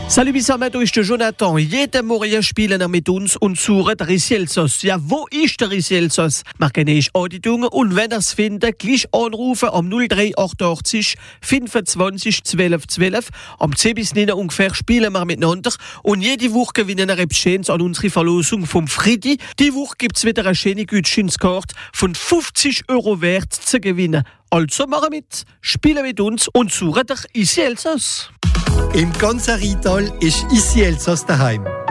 Salut zusammen, da ist der Jonathan. Jeden Morgen spielen wir mit uns und suchen den Risselsos. Ja, wo ist der Risselsos? Machen eine Anleitung und wenn ihr es findet, gleich anrufen am 0388 25 12 12. Am 10 bis 9 ungefähr spielen wir miteinander und jede Woche gewinnen wir etwas Schönes an unsere Verlosung vom Friedi. Die Woche gibt es wieder eine schöne Gutscheinskarte von 50 € wert zu gewinnen. Also machen mit, spielen mit uns und suchen den Risselsos. Im ganzen Rheintal ist Isi Elsass daheim.